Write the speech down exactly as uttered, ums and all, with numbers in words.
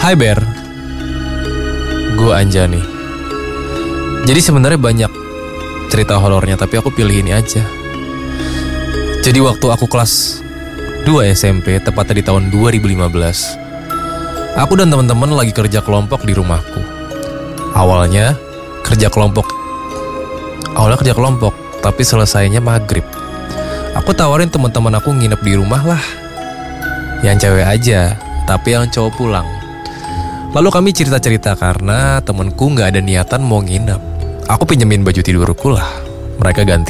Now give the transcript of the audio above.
Hai Ber, gue Anjani. Jadi sebenarnya banyak cerita horornya, tapi aku pilih ini aja. Jadi waktu aku kelas dua S M P, tepatnya di tahun dua ribu lima belas, aku dan teman-teman lagi kerja kelompok di rumahku. Awalnya kerja kelompok Awalnya kerja kelompok, tapi selesainya maghrib. Aku tawarin teman-teman aku nginep di rumah lah, yang cewek aja, tapi yang cowok pulang. Lalu kami cerita-cerita karena temenku gak ada niatan mau nginep. Aku pinjemin baju tidurku lah, mereka ganti